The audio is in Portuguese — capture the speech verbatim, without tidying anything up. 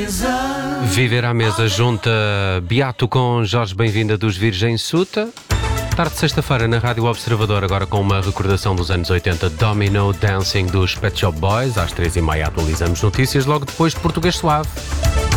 mesa. Viver à mesa junta Beato com Jorge Bem-vinda dos Virgem Suta. Tarde de sexta-feira na Rádio Observador, agora com uma recordação dos anos oitenta, Domino Dancing dos Pet Shop Boys. Às três e meia atualizamos notícias, logo depois Português Suave.